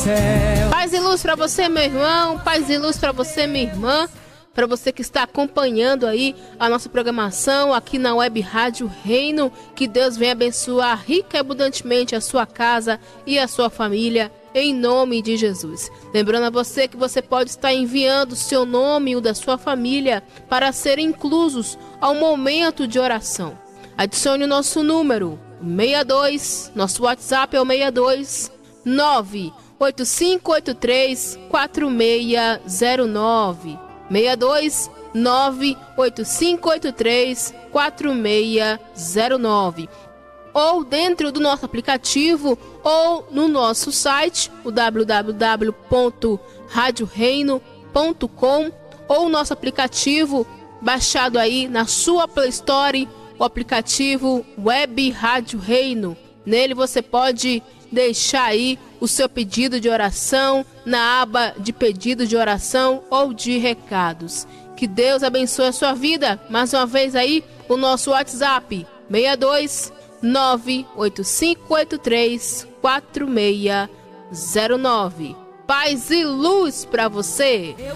céu. Paz e luz para você, meu irmão. Paz e luz para você, minha irmã. Para você que está acompanhando aí a nossa programação aqui na Web Rádio Reino. Que Deus venha abençoar rica e abundantemente a sua casa e a sua família, em nome de Jesus. Lembrando a você que você pode estar enviando o seu nome e o da sua família para serem inclusos ao momento de oração. Adicione o nosso número 62, nosso WhatsApp é o 62 98583 4609. 62 98583 4609. Ou dentro do nosso aplicativo ou no nosso site, o www.radioreino.com, ou o nosso aplicativo baixado aí na sua Play Store, o aplicativo Web Rádio Reino. Nele você pode deixar aí o seu pedido de oração na aba de pedido de oração ou de recados. Que Deus abençoe a sua vida. Mais uma vez aí o nosso WhatsApp 62 98583 4609. Paz e luz para você.